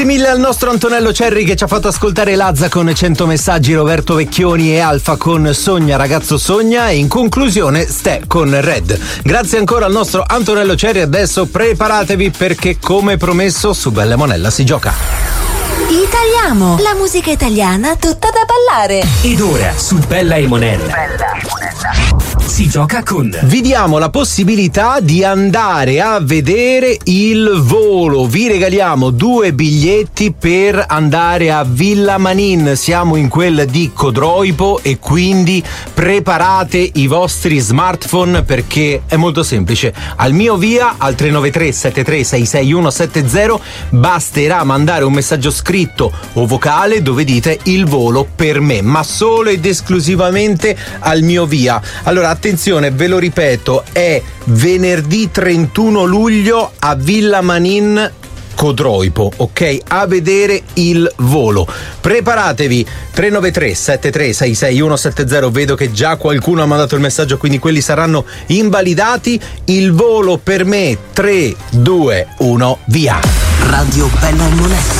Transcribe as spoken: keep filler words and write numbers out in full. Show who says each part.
Speaker 1: Mille al nostro Antonello Cerri che ci ha fatto ascoltare Lazza con cento messaggi, Roberto Vecchioni e Alfa con Sogna ragazzo sogna e in conclusione Ste con Red. Grazie ancora al nostro Antonello Cerri, adesso preparatevi perché come promesso su Bella Monella si gioca.
Speaker 2: Italiamo, la musica italiana tutta da ballare.
Speaker 3: Ed ora su Bella e Monella. Bella e Monella. Si gioca con.
Speaker 1: Vi diamo la possibilità di andare a vedere il volo. Vi regaliamo due biglietti per andare a Villa Manin. Siamo in quel di Codroipo e quindi preparate i vostri smartphone perché è molto semplice. Al mio via al tre nove tre sette tre sei sei uno sette zero basterà mandare un messaggio scritto o vocale dove dite il volo per me, ma solo ed esclusivamente al mio via. Allora attenzione, ve lo ripeto, è venerdì trentuno luglio a Villa Manin Codroipo, ok? A vedere il volo. Preparatevi. Tre nove tre sette tre sei sei uno sette zero. Vedo che già qualcuno ha mandato il messaggio, quindi quelli saranno invalidati. Il volo per me. Tre due uno via.
Speaker 4: Radio Bella e Monella.